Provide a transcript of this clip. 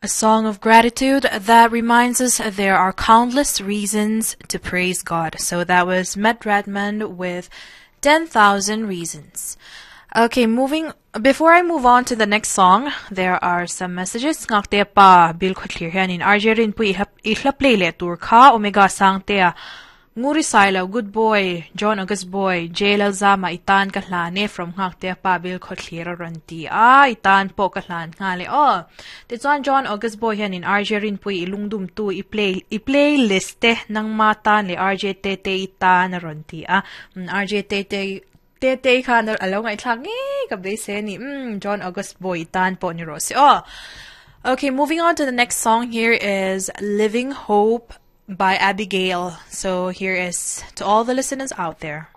A song of gratitude that reminds us there are countless reasons to praise God. So that was Matt Redman with 10,000 Reasons. Okay, before I move on to the next song, there are some messages. Ngakte pa bil khotlir hian in RJ rin pu ihla play le tur kha omega sangte Nguri Silo, good boy, John August boy, Jailal Zama, itan kahlane from ngakte pabil khotlira ranti. Itan po kahlan ngale. Tizon John August boy yan in RJ rin po ilungdum tu i-play liste ng mata ni RJ Tete itan ranti. RJ Tete ka na alaw nga itlang kabese ni John August boy itan po ni Rosie. Okay, moving on to the next song. Here is Living Hope by Abigail. So here is to all the listeners out there.